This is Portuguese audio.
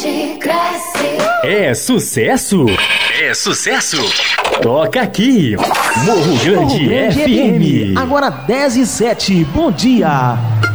grande, cresce. É sucesso? É sucesso? Toca aqui, Morro Grande FM. Agora 10h07, bom dia.